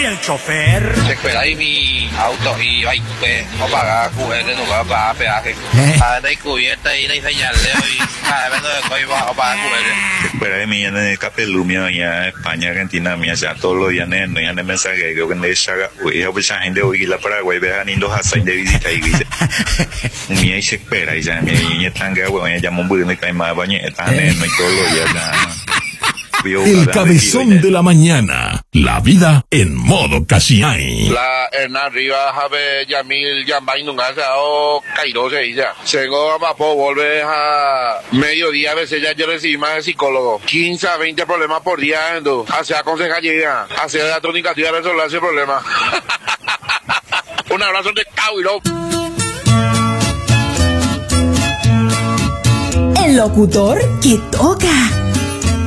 el chofer? Se espera ahí mi auto y ay, pues, no paga juguete, no va a pagar peaje. Está cubierta y la señal de hoy. Cada vez no estoy bajo pagar juguete. Se espera de mí en el Capelumio, allá en España, Argentina, mía, ya todos los días en el mensaje, creo que en esa, uy, mucha gente hoy la Paraguay, vean, y los hacen de visita y visita. Mía, y se espera, y ya, mía, y están que, bueno, ya, muy bueno, y cae más, bañe, están en todos los días, El cabezón de la mañana. La vida en modo Casiay. La en arriba, Jabe, Yamil, Yambay, nunca se ha dado caído, se dice. Llegó a Mapo, vuelve a mediodía, a veces ya yo recibí más de psicólogo. 15 a 20 problemas por día, hace aconsejaría, hace la tónica, y a resolver ese problema. Un abrazo de Cahuilo. El locutor que toca.